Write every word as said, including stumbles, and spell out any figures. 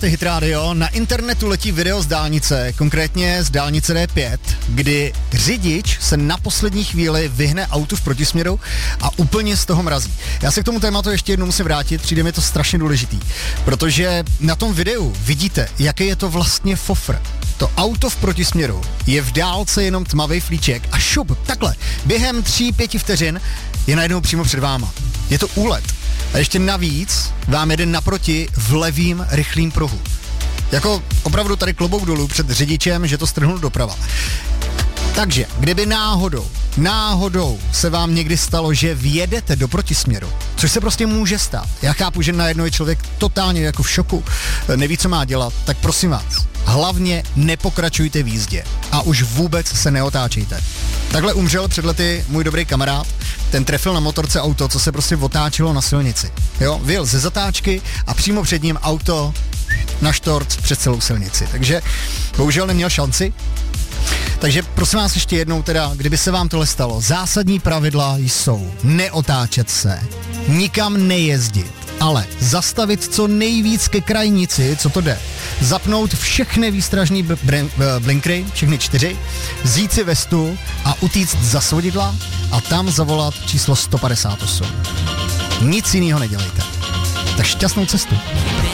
Hit Radio, na internetu letí video z dálnice, konkrétně z dálnice D pět, kdy řidič se na poslední chvíli vyhne autu v protisměru a úplně z toho mrazí. Já se k tomu tématu ještě jednou musím vrátit, přijde mi to strašně důležitý, protože na tom videu vidíte, jaký je to vlastně fofr. To auto v protisměru je v dálce jenom tmavý flíček a šup, takhle, během tří, pěti vteřin je najednou přímo před váma. Je to úlet. A ještě navíc vám jede naproti v levým rychlým pruhu. Jako opravdu tady klobouk dolů před řidičem, že to strhnul doprava. Takže, kdyby náhodou, náhodou se vám někdy stalo, že vjedete do protisměru, což se prostě může stát. Já chápu, že najednou je člověk totálně jako v šoku, neví, co má dělat, tak prosím vás, hlavně nepokračujte v jízdě a už vůbec se neotáčejte. Takhle umřel před lety můj dobrý kamarád, ten trefil na motorce auto, co se prostě otáčelo na silnici. Jo, vyjel ze zatáčky a přímo před ním auto na štorc přes celou silnici. Takže bohužel neměl šanci. Takže prosím vás ještě jednou teda, kdyby se vám tohle stalo, zásadní pravidla jsou neotáčet se, nikam nejezdit, ale zastavit co nejvíc ke krajnici, co to jde. Zapnout všechny výstražní br- blinkry, všechny čtyři, vzít si vestu a utíct za svodidla a tam zavolat číslo sto padesát osm. Nic jiného nedělejte. Tak šťastnou cestu.